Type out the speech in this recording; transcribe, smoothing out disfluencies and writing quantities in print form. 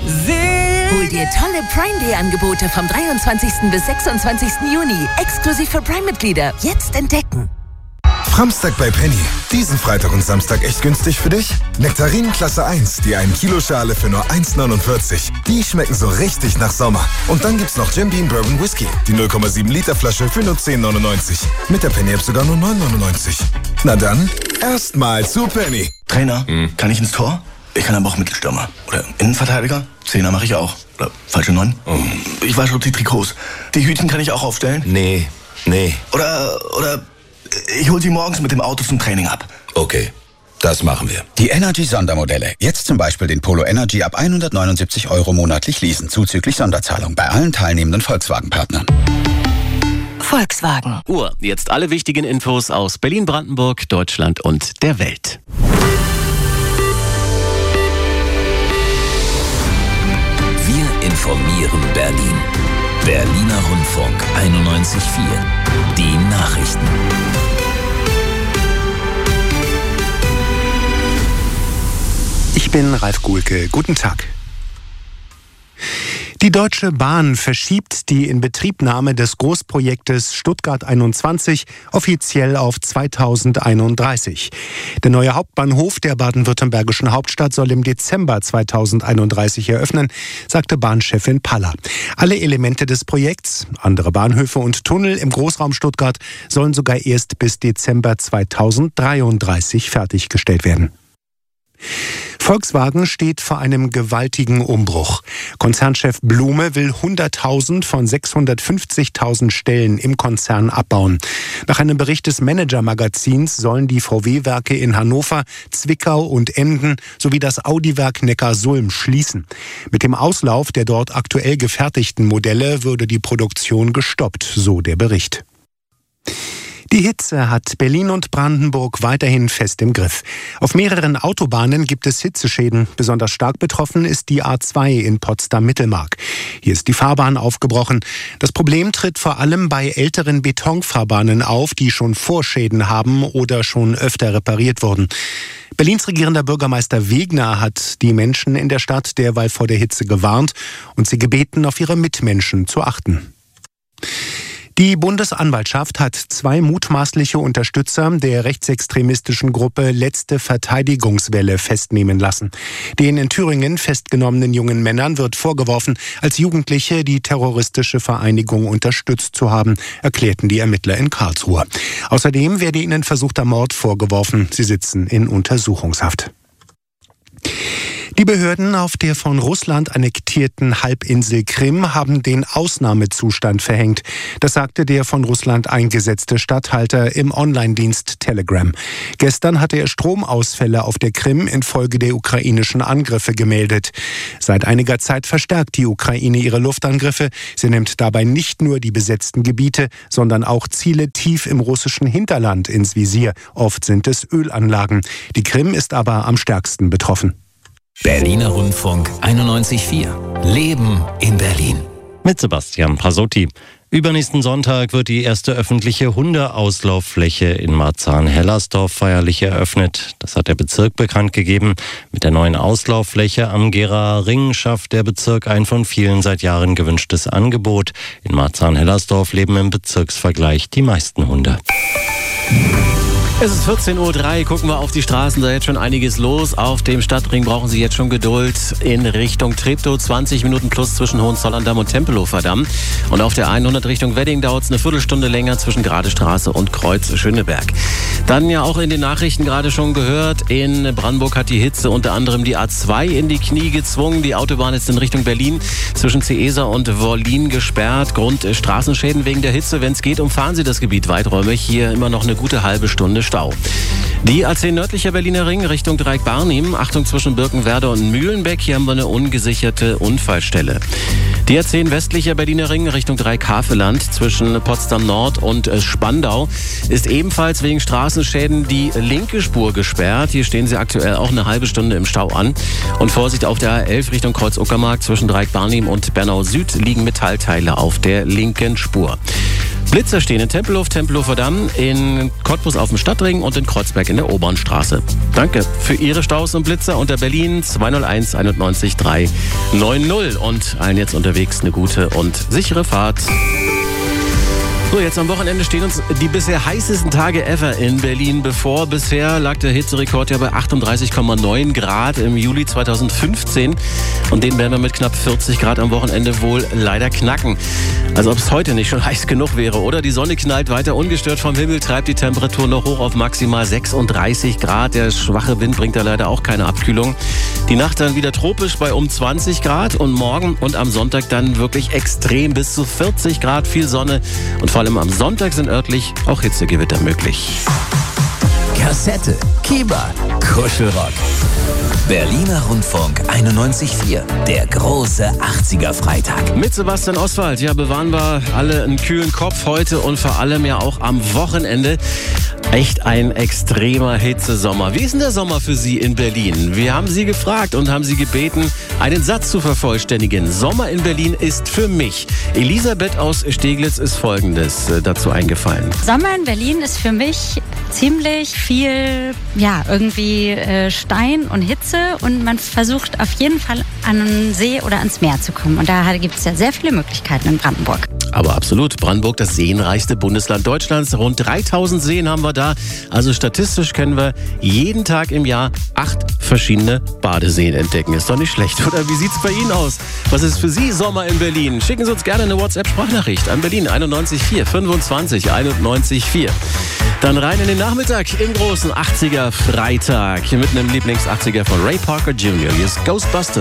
Hol dir tolle Prime Day Angebote vom 23. bis 26. Juni. Exklusiv für Prime-Mitglieder. Jetzt entdecken. Framstag bei Penny. Diesen Freitag und Samstag echt günstig für dich? Nektarinen Klasse 1, die 1 Kilo Schale für nur 1,49. Die schmecken so richtig nach Sommer. Und dann gibt's noch Jim Beam Bourbon Whisky. Die 0,7 Liter Flasche für nur 10,99. Mit der Penny-App sogar nur 9,99. Na dann, erstmal zu Penny. Trainer, kann ich ins Tor? Ich kann aber auch Mittelstürmer. Oder Innenverteidiger? Zehner mache ich auch. Oder falsche 9? Ich wasche auch die Trikots. Die Hütchen kann ich auch aufstellen? Nee. Oder ich hol sie morgens mit dem Auto zum Training ab. Okay, das machen wir. Die Energy-Sondermodelle. Jetzt zum Beispiel den Polo Energy ab 179 € monatlich leasen, zuzüglich Sonderzahlung bei allen teilnehmenden Volkswagen-Partnern. Volkswagen. Jetzt alle wichtigen Infos aus Berlin, Brandenburg, Deutschland und der Welt. Wir informieren Berlin. Berliner Rundfunk 91.4. Die Nachrichten. Ich bin Ralf Guhlke. Guten Tag. Die Deutsche Bahn verschiebt die Inbetriebnahme des Großprojektes Stuttgart 21 offiziell auf 2031. Der neue Hauptbahnhof der baden-württembergischen Hauptstadt soll im Dezember 2031 eröffnen, sagte Bahnchefin Paller. Alle Elemente des Projekts, andere Bahnhöfe und Tunnel im Großraum Stuttgart, sollen sogar erst bis Dezember 2033 fertiggestellt werden. Volkswagen steht vor einem gewaltigen Umbruch. Konzernchef Blume will 100.000 von 650.000 Stellen im Konzern abbauen. Nach einem Bericht des Manager-Magazins sollen die VW-Werke in Hannover, Zwickau und Emden sowie das Audi-Werk Neckarsulm schließen. Mit dem Auslauf der dort aktuell gefertigten Modelle würde die Produktion gestoppt, so der Bericht. Die Hitze hat Berlin und Brandenburg weiterhin fest im Griff. Auf mehreren Autobahnen gibt es Hitzeschäden. Besonders stark betroffen ist die A2 in Potsdam-Mittelmark. Hier ist die Fahrbahn aufgebrochen. Das Problem tritt vor allem bei älteren Betonfahrbahnen auf, die schon Vorschäden haben oder schon öfter repariert wurden. Berlins regierender Bürgermeister Wegner hat die Menschen in der Stadt derweil vor der Hitze gewarnt und sie gebeten, auf ihre Mitmenschen zu achten. Die Bundesanwaltschaft hat 2 mutmaßliche Unterstützer der rechtsextremistischen Gruppe Letzte Verteidigungswelle festnehmen lassen. Den in Thüringen festgenommenen jungen Männern wird vorgeworfen, als Jugendliche die terroristische Vereinigung unterstützt zu haben, erklärten die Ermittler in Karlsruhe. Außerdem werde ihnen versuchter Mord vorgeworfen. Sie sitzen in Untersuchungshaft. Die Behörden auf der von Russland annektierten Halbinsel Krim haben den Ausnahmezustand verhängt. Das sagte der von Russland eingesetzte Statthalter im Online-Dienst Telegram. Gestern hatte er Stromausfälle auf der Krim infolge der ukrainischen Angriffe gemeldet. Seit einiger Zeit verstärkt die Ukraine ihre Luftangriffe. Sie nimmt dabei nicht nur die besetzten Gebiete, sondern auch Ziele tief im russischen Hinterland ins Visier. Oft sind es Ölanlagen. Die Krim ist aber am stärksten betroffen. Berliner Rundfunk 91.4. Leben in Berlin. Mit Sebastian Pasotti. Übernächsten Sonntag wird die erste öffentliche Hundeauslauffläche in Marzahn-Hellersdorf feierlich eröffnet. Das hat der Bezirk bekannt gegeben. Mit der neuen Auslauffläche am Geraer Ring schafft der Bezirk ein von vielen seit Jahren gewünschtes Angebot. In Marzahn-Hellersdorf leben im Bezirksvergleich die meisten Hunde. Es ist 14:03 Uhr, gucken wir auf die Straßen, da ist jetzt schon einiges los. Auf dem Stadtring brauchen Sie jetzt schon Geduld in Richtung Treptow, 20 Minuten plus zwischen Hohenzollern-Damm und Tempelhofer Damm. Und auf der 100 Richtung Wedding dauert es eine Viertelstunde länger zwischen Gradestraße und Kreuz Schöneberg. Dann ja auch in den Nachrichten gerade schon gehört, in Brandenburg hat die Hitze unter anderem die A2 in die Knie gezwungen. Die Autobahn ist in Richtung Berlin zwischen Ceesa und Wollin gesperrt. Grund Straßenschäden wegen der Hitze. Wenn es geht, umfahren Sie das Gebiet weiträumig. Hier immer noch eine gute halbe Stunde Stau. Die A10 nördlicher Berliner Ring Richtung Dreieck Barnim. Achtung zwischen Birkenwerder und Mühlenbeck. Hier haben wir eine ungesicherte Unfallstelle. Die A10 westlicher Berliner Ring Richtung Dreieck Havelland zwischen Potsdam Nord und Spandau ist ebenfalls wegen Straßenschäden die linke Spur gesperrt. Hier stehen Sie aktuell auch eine halbe Stunde im Stau an. Und Vorsicht auf der A11 Richtung Kreuz-Uckermark zwischen Dreieck Barnim und Bernau Süd liegen Metallteile auf der linken Spur. Blitzer stehen in Tempelhof, Tempelhofer Damm, in Cottbus auf dem Stadtring und in Kreuzberg in der Obernstraße. Danke für Ihre Staus und Blitzer unter Berlin 201 91 390. Und allen jetzt unterwegs eine gute und sichere Fahrt. So, jetzt am Wochenende stehen uns die bisher heißesten Tage ever in Berlin bevor. Bisher lag der Hitzerekord ja bei 38,9 Grad im Juli 2015. Und den werden wir mit knapp 40 Grad am Wochenende wohl leider knacken. Also ob es heute nicht schon heiß genug wäre, oder? Die Sonne knallt weiter ungestört vom Himmel, treibt die Temperatur noch hoch auf maximal 36 Grad. Der schwache Wind bringt da leider auch keine Abkühlung. Die Nacht dann wieder tropisch bei um 20 Grad und morgen und am Sonntag dann wirklich extrem bis zu 40 Grad, viel Sonne und vor allem am Sonntag sind örtlich auch Hitzegewitter möglich. Kassette, Kieber, Kuschelrock. Berliner Rundfunk 91.4, der große 80er-Freitag. Mit Sebastian Oswald, ja, bewahren wir alle einen kühlen Kopf heute und vor allem ja auch am Wochenende. Echt ein extremer Hitzesommer. Wie ist denn der Sommer für Sie in Berlin? Wir haben Sie gefragt und haben Sie gebeten, einen Satz zu vervollständigen. Sommer in Berlin ist für mich. Elisabeth aus Steglitz ist Folgendes dazu eingefallen. Sommer in Berlin ist für mich ziemlich viel, ja, irgendwie Stein und Hitze und man versucht auf jeden Fall an einen See oder ans Meer zu kommen. Und da gibt es ja sehr viele Möglichkeiten in Brandenburg. Aber absolut, Brandenburg, das seenreichste Bundesland Deutschlands. Rund 3000 Seen haben wir da. Also statistisch können wir jeden Tag im Jahr 8 verschiedene Badeseen entdecken. Ist doch nicht schlecht, oder? Wie sieht's bei Ihnen aus? Was ist für Sie Sommer in Berlin? Schicken Sie uns gerne eine WhatsApp-Sprachnachricht an Berlin 91.4 25 91.4. Dann rein in den Nachmittag im großen 80er Freitag mit einem Lieblings-80er von Ray Parker Jr. Hier ist Ghostbusters.